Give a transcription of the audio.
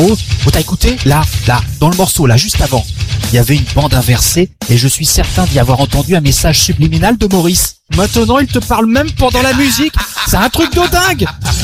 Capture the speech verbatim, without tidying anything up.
Oh, oh, t'as écouté? Là, là, dans le morceau, là, juste avant. Il y avait une bande inversée et je suis certain d'y avoir entendu un message subliminal de Maurice. Maintenant, il te parle même pendant la musique. C'est un truc de dingue.